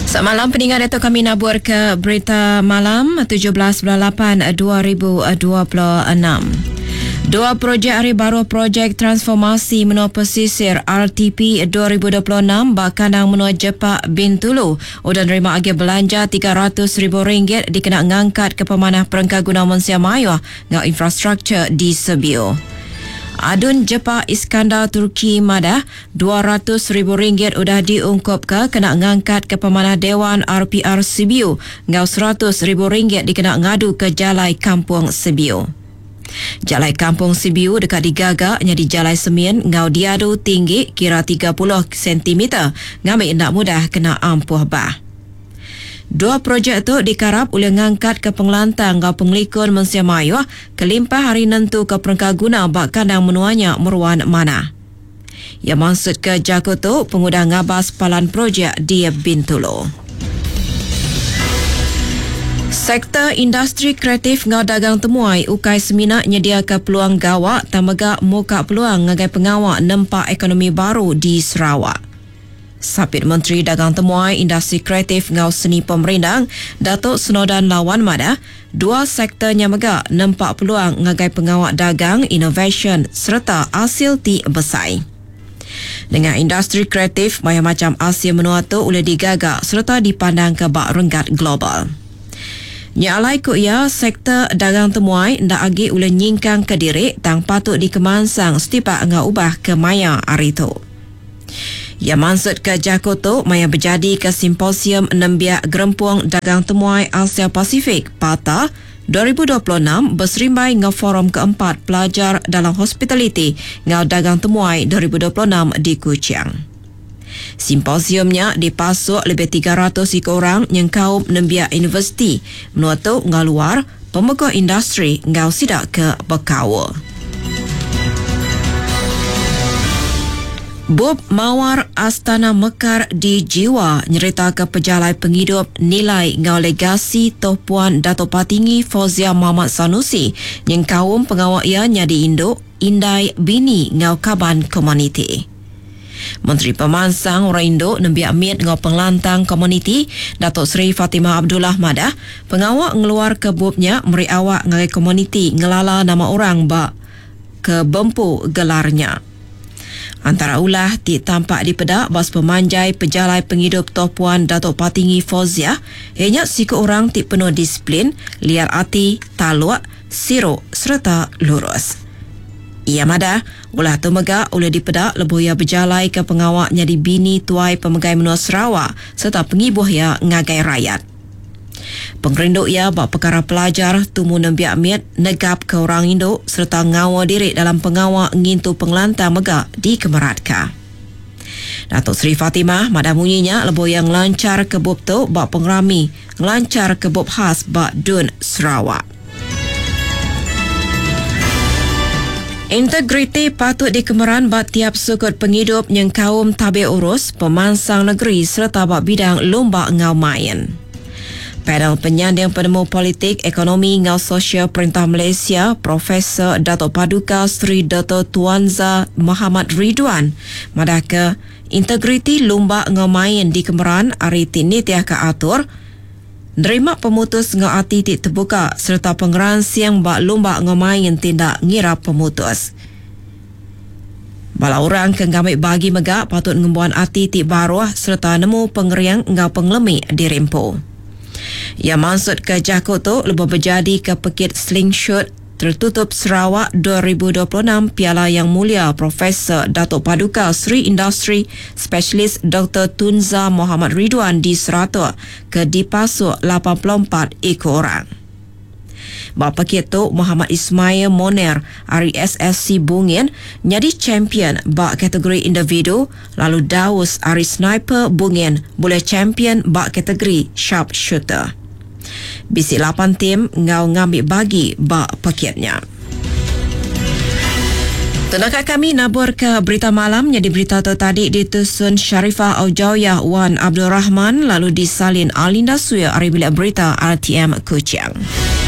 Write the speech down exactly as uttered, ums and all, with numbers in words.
Selamat malam pendengar, Datuk kami nabur ke berita malam tujuh belas bulan lapan dua ribu dua puluh enam. Dua projek hari baru projek transformasi menua pesisir R T P dua ribu dua puluh enam bakandang menua Jepak Bintulu udah nerima agi belanja tiga ratus ribu ringgit dikena ngangkat ke pemanah perengka guna Malaysia Maya ngau infrastruktur di Sibiu. Adun Jepak Iskandar Turki Madah dua ratus ribu ringgit udah diungkup ke kena ngangkat ke pemanah Dewan R P R Sibiu ngau seratus ribu ringgit dikena ngadu ke Jalai Kampung Sibiu. Jalai Kampung Sibiu dekat digagak nyadi Jalai Semien ngau diadu tinggi kira tiga puluh sentimeter ngambil nak mudah kena ampuh bah. Dua projek tu dikarap oleh ngangkat ke pengelantang ngau penglikun Malaysia Maya kelimpah hari nentu ke perengka guna bak kandang menuanya meruan mana. Ia maksud ke Jakarta pengudah ngabas palan projek di Bintulu. Sektor industri kreatif ngau dagang temuai ukai semina nyediakan peluang gawak tamagak muka peluang ngagai pengawak nempak ekonomi baru di Sarawak. Sapit Menteri Dagang Temuai Industri Kreatif ngau seni pemerintah Datuk Senodan Lawan Madah, dua sektornya megak nempak peluang ngagai pengawak dagang, innovation serta hasil ti besai. Dengan industri kreatif, maya macam Asia menua tu boleh digagak serta dipandang ke bak renggat global. Nyalai ku ia, sektor dagang temuai ndak agi boleh nyingkang ke diri tang patut dikemansang setiap ngau ubah ke maya hari tu. Ia maksud ke Jakarta maya berjadi ke simposium Nembiak Gerempuang Dagang Temuai Asia Pasifik PATA dua ribu dua puluh enam berserimbai ngau forum keempat pelajar dalam hospitality ngau dagang temuai dua ribu dua puluh enam di Kuching. Simposiumnya dipasuk lebih tiga ratus ikut orang yang kaum Nembiak Universiti menua tu ngau luar pemegah industri ngau sidak ke Bekawa. Bob Mawar Astana Mekar di Jiwa nyerita ke pejalai penghidup nilai ngau legasi Toh Puan Datuk Patinggi Fauzia Muhammad Sanusi yang kaum pengawak ia nyadi induk Indai Bini ngau Kaban Komuniti. Menteri Pemansang orang induk Nembiak Mit ngau pengelantang komuniti Datuk Seri Fatimah Abdullah Madah pengawak ngeluar ke bobnya meri awak ngagai komuniti ngelala nama orang bak ke bempu gelarnya. Antara ulah ti tampak di pedak bas pemanjai pejalai penghidup Toh Puan Datuk Patinggi Fauzia ianya siku orang ti penuh disiplin, liar hati, taluak, siruk serta lurus. Ia madah ulah tu megak oleh di pedak lebuh ia berjalai ke pengawaknya di bini tuai pemegai menua Sarawak serta pengibuh ia ngagai rakyat. Pengerinduk ia bak perkara pelajar tumu Nembiak Mit negap ke orang induk serta ngawa diri dalam pengawak ngintu pengelantang megak di Kemeratka. Datuk Seri Fatimah madah munyinya lebuh yang lancar ke bob tu bak pengerami ngelancar ke bob khas bak Dun Sarawak. Integriti patut dikemeran bak tiap sukut penghidup yang kaum tabik urus pemansang negeri serta bak bidang lomba ngau main. Panel penyandang penemu politik, ekonomi ngau sosial Perintah Malaysia, Profesor Datuk Paduka Sri Dato' Tuanza Muhammad Ridwan madah ke integriti lomba ngau main di Kemeran hari tini tiah ke atur nerima pemutus ngau ati ti terbuka serta pengeran siang bak lomba ngau main tindak ngira pemutus. Bala orang kenggamit bagi megak patut ngembuan ati ti baruah serta nemu pengeriang ngau penglemi di Rimpo. Ia maksud ke Jakarta lebih berjadi ke Pekit Slingshot tertutup Sarawak dua ribu dua puluh enam Piala Yang Mulia Profesor Datuk Paduka Sri Industri Specialist Doktor Tunza Muhammad Ridwan di Seratua ke dipasuk lapan puluh empat ekor orang. Bapa Ketua Muhammad Ismail Moner dari S S C Bungin nyadi champion bak kategori individu, lalu Daus dari Sniper Bungin boleh champion bak kategori sharpshooter. Bisi lapan tim ngau ngambil bagi bak paketnya. Tenaga kami nabur ke berita malam jadi berita tu tadi ditusun Sharifah Aujawiyah Wan Abdul Rahman lalu disalin Alinda Suya dari bilik berita R T M Kuching.